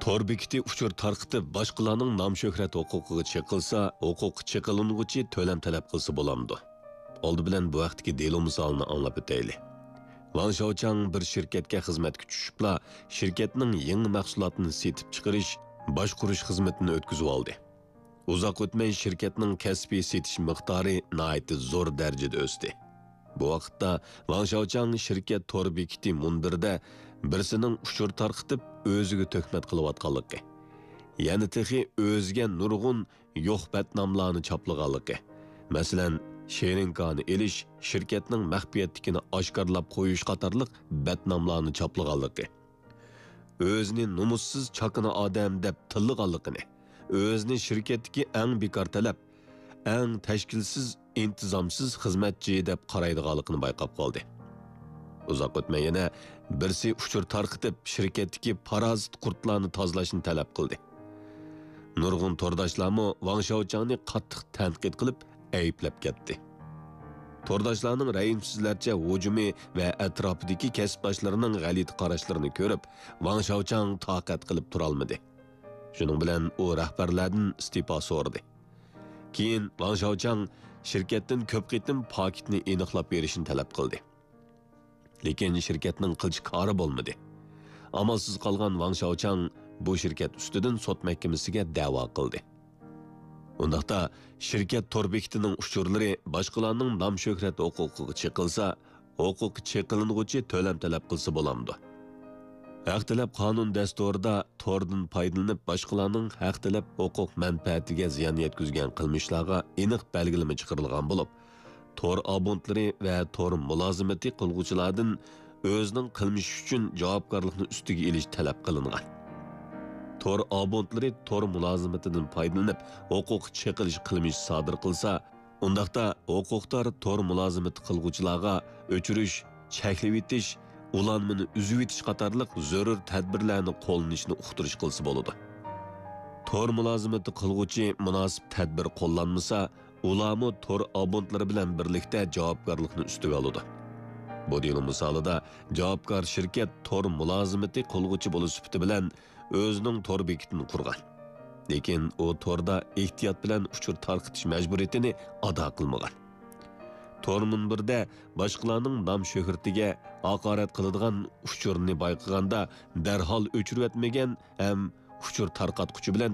Tor bekiti uchur tarqitib boshqalarning nom shuhrat huquqiga cheqilsa, huquq cheqilinguchi to'lam talab qilsa bo'lamdi. Oldi bilan bu vaqtdagi delo misolini anglab o'taylik. Wang Shaochang bir shirkatga xizmatga tushibla, shirkatning yangi mahsulotini setib chiqarish, boshqurish xizmatini o'tkazib oldi. Uzoq o'tmay shirkatning kasbiy setish miqdori nihoyat zo'r darajada o'sdi. Bu vaqtda Wang Shaochang shirkat tor bekiti munbirda birsining uchur tarqitib o'ziga tuhmat qilayotganligi, yana texi o'ziga nurg'un yo'q batnomlarni choplaganligi, masalan Sherinkani elish, shirkatning maxfiyatligini oshkorlab qo'yish qatorliq batnomlarni choplaganligi, o'zini numussiz chaqina odam deb tilliganligini, o'zini shirkatdagi eng bekor talab, eng tashkilsiz, intizomsiz xizmatchi deb qaraydiganligini bayqab qoldi. Uzoq o'tmay yana birsi uchur tarqitib shirkatdagi parazit qurtlarni tozalashni talab qildi. Nurg'un tordashlarmi Wang Shaochangni qattiq tanqid qilib ayblab ketdi. Tordashlarning rayimsizlarcha hujumi va atrofidagi kasbdoshlarining g'alit qarashlarini ko'rib, Wang Shaochang toqat qilib tura olmadi. Shuning bilan u rahbarlardan istiqo so'radi. Keyin Wang Shaochang shirkatdan ko'p qitim paketni aniqlab berishni talab qildi. Lekin shirkatning qilch kori bo'lmadi. Amalsiz qolgan Wang Shaochang bu shirkat ustidan sud mahkamasiga da'vo qildi. Undaqda shirkat tor bekitining uchurlari boshqalarning nom shuhrat huquqiga cheqilsa, huquq cheqilinguchi to'lam talab qilsa bo'lamdi. Haq talab qonun dasturida tordan foydalanib boshqalarning haq talab huquq manfaatiga ziyon yetkazgan qilmishlarga aniq belgilama chiqarilgan bo'lib, tor abonentlari va tor mulozimati qilguvchilardan o'zining qilmish uchun javobgarlikni ustiga olish talab qilingan. Tor abonentlari tor mulozimatidan foydalanib huquq cheqilish qilmish sodir qilsa, undaqda huquqdor tor mulozimati qilguvchilarga o'chirish, cheklab etish, ulanmani uzib etish qatorliq zarur tadbirlarni qo'llanishni uqtirish qilsa bo'ladi. Tor mulozimati qilguvchi munosib tadbir qo'llanmasa, ularni tor abonentlari bilan birlikda javobgarlikni ustiga oladi. Bu delo misolida javobgar shirkat tor mulozimati qilguvchi bo'lish sifati bilan o'zining tor bekitini qurgan. Lekin u torda ehtiyot bilan uchur tarqitish majburiyatini ado qilmagan. Tor munbirda boshqalarning nom shuhratiga haqorat qiladigan uchurni bayqaganda darhol o'chirib etmagan ham uchur tarqatquchi bilan